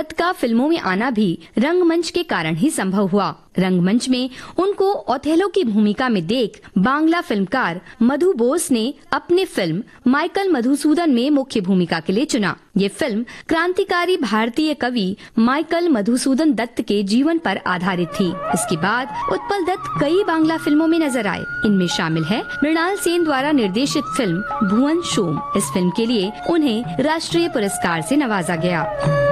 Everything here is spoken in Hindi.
दत्त का फिल्मों में आना भी रंगमंच के कारण ही संभव हुआ। रंगमंच में उनको ओथेलो की भूमिका में देख बांग्ला फिल्मकार मधु बोस ने अपनी फिल्म माइकल मधुसूदन में मुख्य भूमिका के लिए चुना। ये फिल्म क्रांतिकारी भारतीय कवि माइकल मधुसूदन दत्त के जीवन पर आधारित थी। इसके बाद उत्पल दत्त कई बांग्ला फिल्मों में नजर आए। इनमें शामिल है मृणाल सेन द्वारा निर्देशित फिल्म भुवन शोम। इस फिल्म के लिए उन्हें राष्ट्रीय पुरस्कार से नवाजा गया।